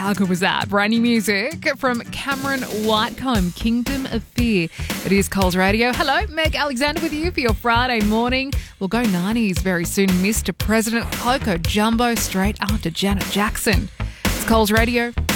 How good was that? Brand new music from Cameron Whitecomb, Kingdom of Fear. It is Coles Radio. Hello, Meg Alexander with you for your Friday morning. We'll go 90s very soon. Mr. President, Coco Jumbo, straight after Janet Jackson. It's Coles Radio.